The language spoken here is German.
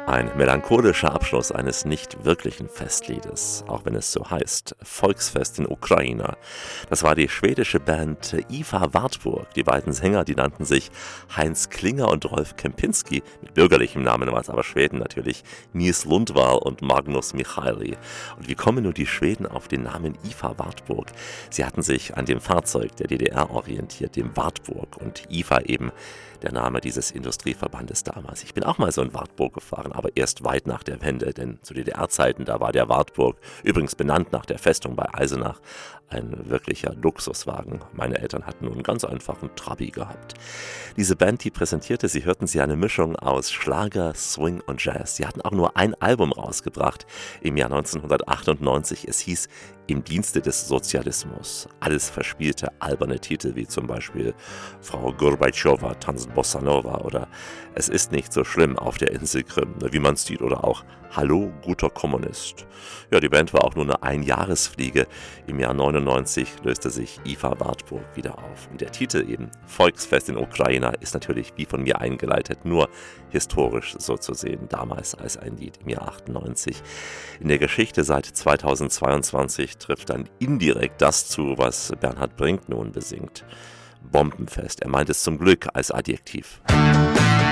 Ein melancholischer Abschluss eines nicht wirklichen Festliedes, auch wenn es so heißt, Volksfest in Ukraina. Das war die schwedische Band IFA Wartburg. Die beiden Sänger, die nannten sich Heinz Klinger und Rolf Kempinski, mit bürgerlichem Namen war es aber Schweden natürlich, Nils Lundvall und Magnus Michaeli. Und wie kommen nun die Schweden auf den Namen IFA Wartburg? Sie hatten sich an dem Fahrzeug der DDR orientiert, dem Wartburg, und IFA eben der Name dieses Industrieverbandes damals. Ich bin auch mal so in Wartburg gefahren, aber erst weit nach der Wende, denn zu DDR-Zeiten, da war der Wartburg, übrigens benannt nach der Festung bei Eisenach, ein wirklicher Luxuswagen. Meine Eltern hatten nun einen ganz einfachen Trabi gehabt. Diese Band, die präsentierte, Sie hörten sie, eine Mischung aus Schlager, Swing und Jazz. Sie hatten auch nur ein Album rausgebracht im Jahr 1998. Es hieß Im Dienste des Sozialismus. Alles verspielte, alberne Titel wie zum Beispiel Frau Gorbatschowa tanzt Bossa Nova oder Es ist nicht so schlimm auf der Insel Krim, wie man sieht, oder auch Hallo, guter Kommunist. Ja, die Band war auch nur eine Einjahresfliege. Im Jahr 99 löste sich IFA Wartburg wieder auf. Und der Titel eben, Volksfest in Ukraina, ist natürlich wie von mir eingeleitet, nur historisch so zu sehen, damals als ein Lied im Jahr 98. In der Geschichte seit 2022 trifft dann indirekt das zu, was Bernhard Brink nun besingt. Bombenfest, er meint es zum Glück als Adjektiv.